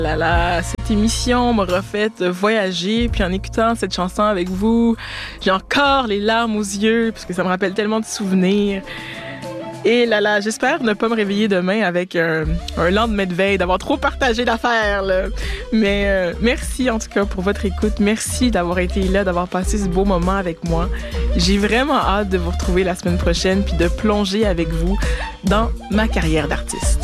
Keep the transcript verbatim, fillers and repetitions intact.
Là, là, cette émission m'a refait voyager, puis en écoutant cette chanson avec vous, j'ai encore les larmes aux yeux, parce que ça me rappelle tellement de souvenirs. Et là, là, j'espère ne pas me réveiller demain avec un, un lendemain de veille, d'avoir trop partagé l'affaire, là. Mais euh, merci en tout cas pour votre écoute. Merci d'avoir été là, d'avoir passé ce beau moment avec moi. J'ai vraiment hâte de vous retrouver la semaine prochaine, puis de plonger avec vous dans ma carrière d'artiste.